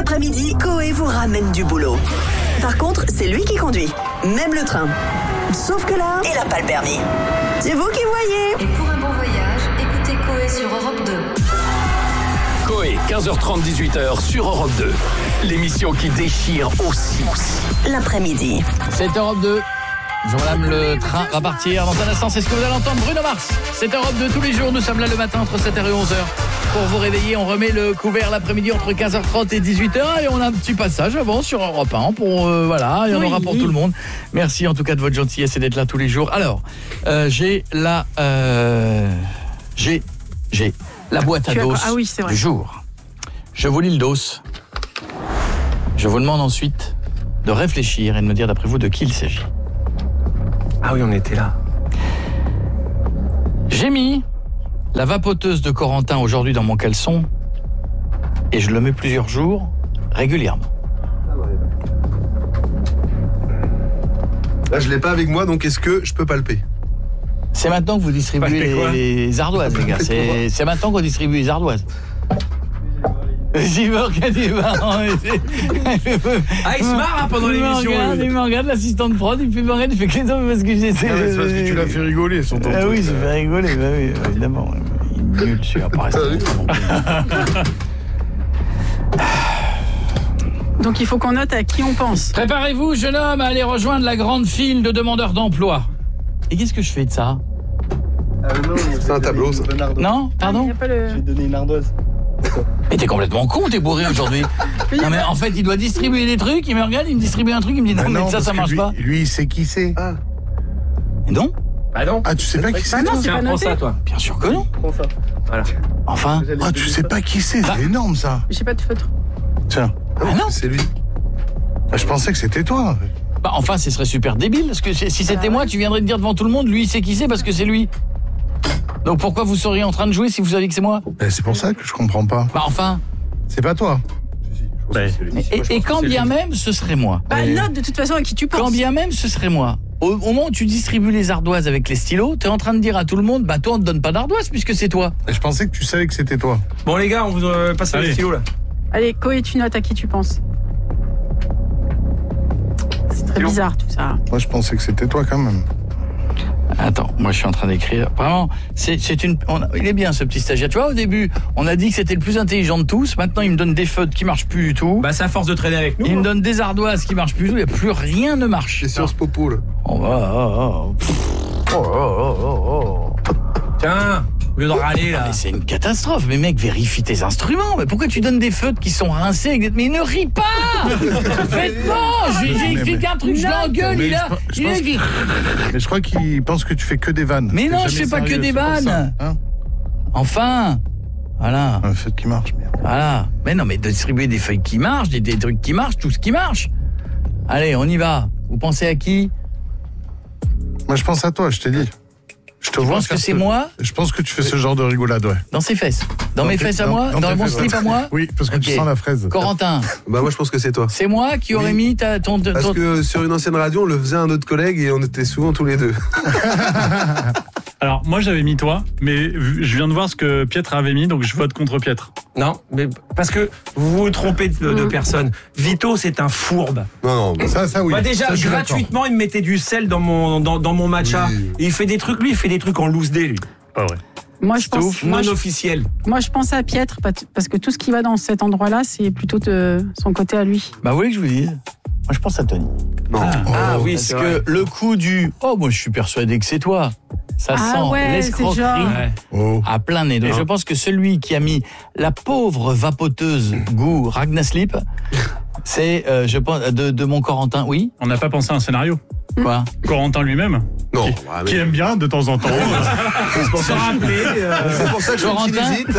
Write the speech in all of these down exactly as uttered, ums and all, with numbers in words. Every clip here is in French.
l'après-midi, Coé vous ramène du boulot. Par contre, c'est lui qui conduit, même le train. Sauf que là, il n'a pas le permis. C'est vous qui voyez. Et pour un bon voyage, écoutez Coé sur Europe deux. Coé, quinze heures trente, dix-huit heures sur Europe deux. L'émission qui déchire aussi. L'après-midi. C'est Europe deux. Bonjour madame, le train va partir dans un instant, c'est ce que vous allez entendre. Bruno Mars, c'est Europe deux tous les jours, nous sommes là le matin entre sept heures et onze heures. Pour vous réveiller, on remet le couvert l'après-midi entre quinze heures trente et dix-huit heures et on a un petit passage avant sur Europe un pour euh, voilà, il y en oui. aura pour tout le monde. Merci en tout cas de votre gentillesse et d'être là tous les jours. Alors, euh, j'ai la euh, j'ai j'ai la boîte à dos ah oui, du jour. Je vous lis le dos. Je vous demande ensuite de réfléchir et de me dire d'après vous de qui il s'agit. Ah oui, on était là. J'ai mis la vapoteuse de Corentin aujourd'hui dans mon caleçon et je le mets plusieurs jours régulièrement. Là, je l'ai pas avec moi, donc est-ce que je peux palper ? C'est maintenant que vous distribuez les, les ardoises, les gars. C'est, c'est maintenant qu'on distribue les ardoises. C'est Morgane, il va. Ah, il se marre hein, pendant l'émission. Morgane, il me regarde, l'assistant de prod, il fait Morgane, il fait que ça parce que j'essaie. Ah ouais, c'est parce que tu l'as fait rigoler sur ton Ah truc. oui, ça fait rigoler, bah oui, évidemment. Il est nul, celui-là, pas rester. Donc il faut qu'on note à qui on pense. Préparez-vous, jeune homme, à aller rejoindre la grande file de demandeurs d'emploi. Et qu'est-ce que je fais de ça ? Ah non, c'est un tableau, ça. Non, pardon. Ah, le... J'ai donné une ardoise. Mais t'es complètement con, t'es bourré aujourd'hui. Non mais en fait, il doit distribuer des trucs, il me regarde, il me distribue un truc, il me dit non, non mais ça, ça marche lui, pas. Lui, il sait qui c'est. Ah. Et non ? Bah non. Ah, tu sais pas qui c'est, bah non, toi ? c'est pas prends noté. ça, toi. Bien sûr que non. Prends ça. Voilà. Enfin. Ah, tu sais pas qui c'est, c'est bah. énorme, ça. J'ai pas de feutre. Tiens. Ah non. C'est lui. Ah, je pensais que c'était toi. Bah enfin, ce serait super débile, parce que si c'était moi, tu viendrais te dire devant tout le monde, lui, il sait qui c'est parce que c'est lui. Donc pourquoi vous seriez en train de jouer si vous saviez que c'est moi ? Ben, c'est pour ça que je comprends pas. Bah enfin. C'est pas toi. Ouais. Et, et, et quand bien même, ce serait moi. Bah Mais... note de toute façon à qui tu penses. Quand bien même, ce serait moi. Au, au moment où tu distribues les ardoises avec les stylos, t'es en train de dire à tout le monde, bah toi on te donne pas d'ardoises puisque c'est toi. Je pensais que tu savais que c'était toi. Bon les gars, on vous euh, passe le stylo là. Allez, Coé, tu notes à qui tu penses. C'est très bizarre tout ça. Moi je pensais que c'était toi quand même. Attends, moi je suis en train d'écrire. Vraiment, c'est, c'est une. On, il est bien ce petit stagiaire. Tu vois, au début, on a dit que c'était le plus intelligent de tous. Maintenant, il me donne des feutres qui marchent plus du tout. Bah, c'est à force de traîner avec nous. Il me donne des ardoises qui marchent plus du tout. Il n'y a plus rien ne marche. C'est sur ce popo là. Oh, oh, oh, oh, oh, oh, oh, oh. Tiens, au lieu d'en râler là. Mais c'est une catastrophe. Mais mec, vérifie tes instruments. Mais pourquoi tu donnes des feutres qui sont rincés avec des... Mais ne ris pas. Faites-moi. J'ai, j'ai expliqué un truc, je l'engueule. Mais il a. je, je il a... que... Mais je crois qu'il pense que tu fais que des vannes. Mais T'es non, je fais pas sérieux, que des vannes. Hein, enfin. Voilà. un feutre qui marche bien. Voilà. Mais non, mais de distribuer des feuilles qui marchent, des, des trucs qui marchent, tout ce qui marche. Allez, on y va. Vous pensez à qui ? Moi je pense à toi, je t'ai dit. Je te Tu vois penses que faire c'est ce... moi ? Je pense que tu fais ce genre de rigolade, ouais. Dans ses fesses. Dans, dans mes tes... fesses à dans, moi ? Dans, dans tes mon fesses, slip ouais. à moi ? Oui, parce que okay. tu sens la fraise. Corentin. Bah moi je pense que c'est toi. C'est moi qui aurais oui. mis ta, ton, ton... Parce que sur une ancienne radio, on le faisait à un autre collègue et on était souvent tous les deux. Alors, moi, j'avais mis toi, mais je viens de voir ce que Pietre avait mis, donc je vote contre Pietre. Non, mais parce que vous vous trompez de, de personne. Vito, c'est un fourbe. Non, non. Ça, ça oui. Bah déjà, ça, gratuitement, il me mettait du sel dans mon, dans, dans mon matcha. Oui. Et il fait des trucs, lui, il fait des trucs en loose day, lui. Pas vrai. Moi je pense Stouff, moi, non je, officiel. moi je pense à Pietre parce que tout ce qui va dans cet endroit-là, c'est plutôt de son côté à lui. Bah, vous voulez que je vous dise ? Moi, je pense à Tony. Non. Ah, Oh, ah oui, Parce c'est que vrai. le coup du « Oh, moi, je suis persuadé que c'est toi », ça Ah sent ouais, l'escroquerie c'est genre- Ouais. Oh. à plein nez. Donc, je pense que celui qui a mis la pauvre vapoteuse goût Ragnaslip, c'est, euh, je pense, de, de mon Corentin. Oui ? On n'a pas pensé à un scénario. Quoi ? Corentin lui-même, Non. qui, Ah, mais- qui aime bien de temps en temps. C'est pour ça que je- c'est pour ça que je Corentin, hésite.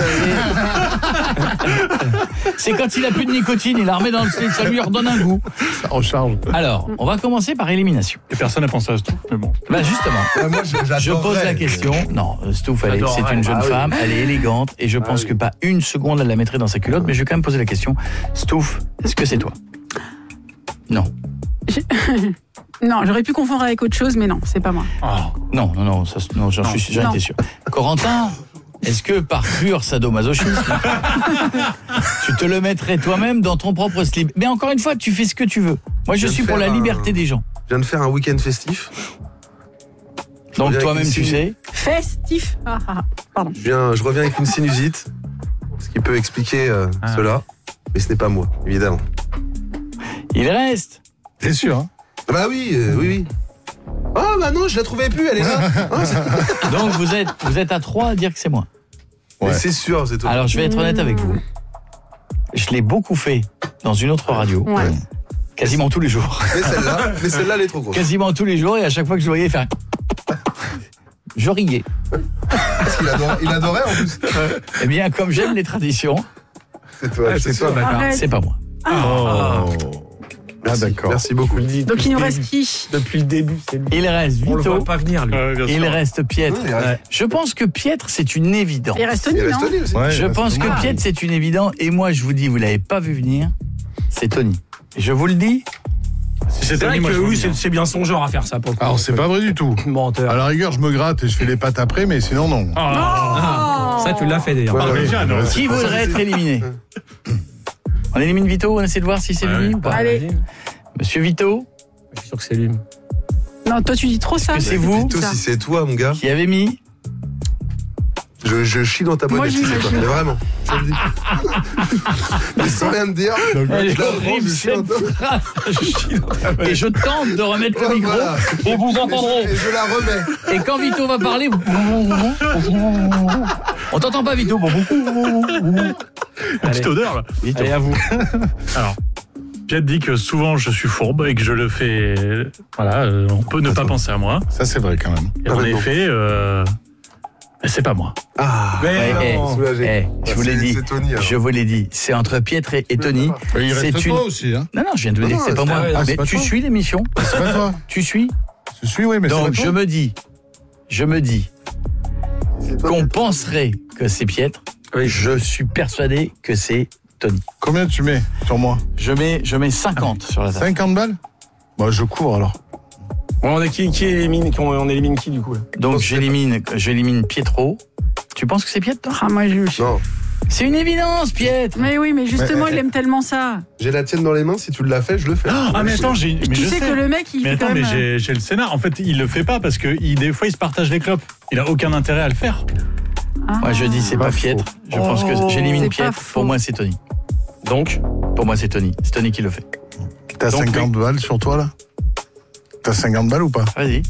c'est quand il a plus de nicotine, il la remet dans le slip, ça lui redonne un goût. Ça recharge. Alors, on va commencer par élimination. Et personne n'a pensé à ce truc, mais bon. Bah justement, Ouais, moi, je, je pose la question. Non, Stouff, elle est- J'adorerais. c'est une jeune Ah oui. femme, elle est élégante, et je pense oui. que pas une seconde elle la mettrait dans sa culotte, mais je vais quand même poser la question. Stouff, est-ce que c'est toi ? Non. Non, j'aurais pu confondre avec autre chose, mais non, c'est pas moi. Oh. Non, non, non, ça, non j'en Non. suis j'en Non. étais sûr. Corentin, Est-ce que par pur sadomasochisme, tu te le mettrais toi-même dans ton propre slip? Mais encore une fois, tu fais ce que tu veux. Moi, je, je suis pour la liberté un... des gens. Je viens de faire un week-end festif. Donc toi-même, tu sais. Festif. Ah, ah, pardon. Je, viens, je reviens avec une sinusite, ce qui peut expliquer euh, ah. cela. Mais ce n'est pas moi, évidemment. Il reste. T'es sûr, hein? Bah oui, euh, oui, oui. Ah bah non, je la trouvais plus, elle est là. Ah, donc vous êtes, vous êtes à trois à dire que c'est moi. Ouais. Mais c'est sûr, c'est tout. Alors je vais être honnête avec vous. Je l'ai beaucoup fait dans une autre radio. Ouais. Quasiment tous les jours. Mais celle-là, mais celle-là, elle est trop grosse. Quasiment tous les jours, et à chaque fois que je le voyais faire... Je riais. Parce qu'il adorait, il adorait en plus. Eh bien, comme j'aime les traditions... C'est toi, ah, c'est, c'est toi, d'accord. C'est pas moi. Ah. Oh. Merci, ah d'accord. Merci beaucoup. Donc il nous reste qui? Depuis le début, c'est lui. Il reste Vito. On le voit pas venir, lui. Ouais, il reste Pietre. Ouais, il reste... Je pense que Pietre, c'est une évidence. Il reste Tony, non? aussi. Ouais, je pense que Pietre, c'est une évidence. Et moi, je vous dis, vous l'avez pas vu venir, c'est Tony. Je vous le dis. Si c'est vrai que oui, c'est, c'est bien son genre à faire ça. Pour Alors, c'est pas vrai du tout. Menteur. À la rigueur, je me gratte et je fais les pattes après, mais sinon, non. Oh. Ah. Ça, tu l'as fait d'ailleurs. Ouais, ouais, déjà, ouais, Qui voudrait être éliminé? On élimine Vito, on essaie de voir si c'est ouais, lui ouais. ou pas. Allez. Monsieur Vito. Je suis sûr que c'est lui. Non, toi tu dis trop ça. Que c'est vous Vito, si c'est toi, mon gars. qui avez mis. Je, je chie dans ta boîte. Moi, de j'imagine. Mais vraiment. Je le dis. Mais sans rien me dire. Elle je est la prends, horrible, je chie dans cette ta phrase. Je chie dans ta boîte. Et je tente de remettre le Ouais, micro voilà. et vous Et entendrez. je, et je la remets. Et quand Vito va parler, vous... on t'entend pas Vito. Petite odeur, là. Vito. Allez, à vous. Alors, Piet dit que souvent je suis fourbe et que je le fais... Voilà, euh, on peut ne pas penser à moi. Ça, c'est vrai quand même. Et en effet, euh, c'est pas moi. Ah, Mais Eh, non. soulagé. eh, je vous l'ai C'est- dit. c'est Tony, alors. Je vous l'ai dit. C'est entre Pietre et, et Tony. Mais il C'est reste une... toi aussi, hein. Non, non, je viens de vous dire que c'est pas non, moi. c'est- ah, c'est Mais pas tu toi. suis l'émission. C'est pas toi. Tu suis. Je suis, oui, mais c'est Donc pas je toi. me dis, je me dis C'est toi. qu'on penserait que c'est Pietre. Oui. Je suis persuadé que c'est Tony. Combien tu mets sur moi? Je mets, je mets cinquante sur la table. cinquante balles? Bah, je cours alors. Bon, on a qui, qui élimine, qui- on élimine qui du coup là? Donc j'élimine, j'élimine Pietro. Tu penses que c'est Pietre, toi? Ah, moi je. Non, C'est une évidence, Pietre. Mais oui, mais justement, Mais- il aime tellement ça. j'ai la tienne dans les mains. Si tu l'as fait, je le fais. Ah, mais attends, j'ai... Mais tu je sais, sais. que le mec, il Mais fait attends, quand mais même. j'ai, j'ai le scénar. En fait, il le fait pas parce que il, des fois, il se partage les clopes. Il a aucun intérêt à le faire. Ah. Moi je dis c'est pas Pas faux. Pietre. Je pense que j'élimine C'est pas Pietre. faux. Pour moi c'est Tony. Donc, Pour moi c'est Tony. C'est Tony qui le fait. T'as Donc, cinquante balles sur toi, là? T'as cinquante balles ou pas? Vas-y.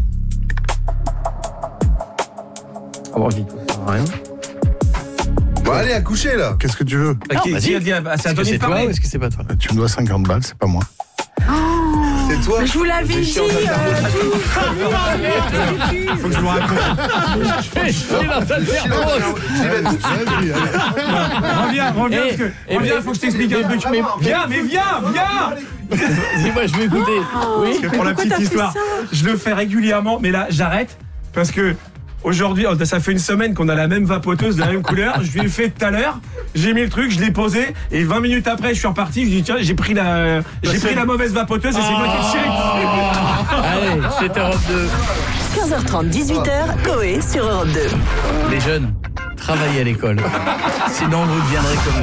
on va vite. Rien. Bon, allez, à coucher là. Qu'est-ce que tu veux? Bah, qui, vas-y. qui a dit, ah, c'est à Est-ce que Tony c'est de toi parler. ou est-ce que c'est pas toi? Tu me dois cinquante balles, c'est pas moi. C'est toi. Mais je vous l'avais J'ai dit. chié en train de euh, faire tout. Faut que je vous raconte. C'est dans ta cerveau. J'y vais tout de suite. Vas-y, allez. Reviens, reviens, Eh, parce que. eh, Reviens, mais- faut que je t'explique un mais- truc. mais- Viens, mais viens, viens. Dis-moi, je vais écouter. Oui. Parce que pour la pourquoi petite t'as fait histoire, ça je le fais régulièrement, mais là, j'arrête parce que aujourd'hui, oh, ça fait une semaine qu'on a la même vapoteuse de la même couleur. Je lui ai fait tout à l'heure, j'ai mis le truc, je l'ai posé, et vingt minutes après, je suis reparti. Je dis tiens, j'ai pris la, j'ai pris la mauvaise vapoteuse et c'est moi qui ai tiré. Allez, c'est Europe deux. quinze heures trente, dix-huit heures, Coé sur Europe deux. Les jeunes, travaillez à l'école. Sinon, vous deviendrez comme